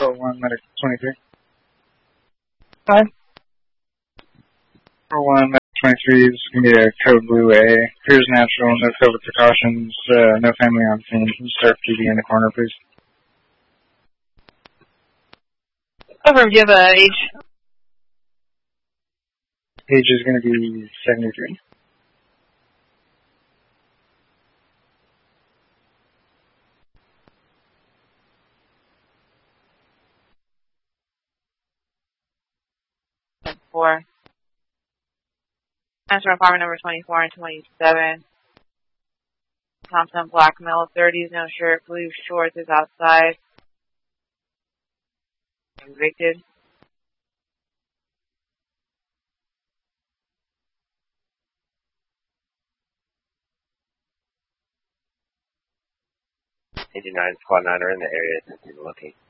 41 Medic 23. Hi. 41 Medic 23 is going to be a code blue A. Clears natural, no COVID precautions, no family on scene. Can you start PD in the corner, please? Over, do you have an age? Age is going to be 73. Four. Answer apartment number 24 and 27. Thompson, black male, 30s, no shirt, blue shorts, is outside. Convicted. '89 Squad 9 are in the area since he's looking.